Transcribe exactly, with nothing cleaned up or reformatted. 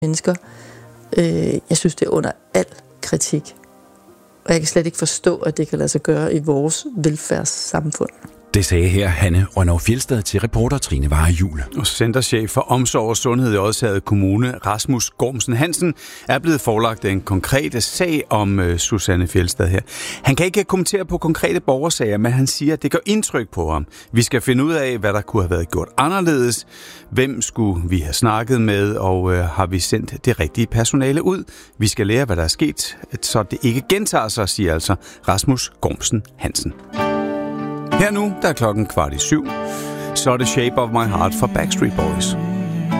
mennesker. Øh, jeg synes, det er under al kritik. Og jeg kan slet ikke forstå, at det kan lade sig gøre i vores velfærdssamfund. Det sagde her Hanne Rønnow-Fjeldsted til reporter Trine Varre-Juhl. Og Centerchef for Omsorg og Sundhed i Odsherred Kommune, Rasmus Gormsen Hansen, er blevet forelagt en konkret sag om uh, Susanne Fjeldsted her. Han kan ikke kommentere på konkrete borgersager, men han siger, at det gør indtryk på ham. Vi skal finde ud af, hvad der kunne have været gjort anderledes. Hvem skulle vi have snakket med, og uh, har vi sendt det rigtige personale ud? Vi skal lære, hvad der er sket, så det ikke gentager sig, siger altså Rasmus Gormsen Hansen. Her nu, der er klokken kvart i syv, så er det Shape of My Heart fra Backstreet Boys.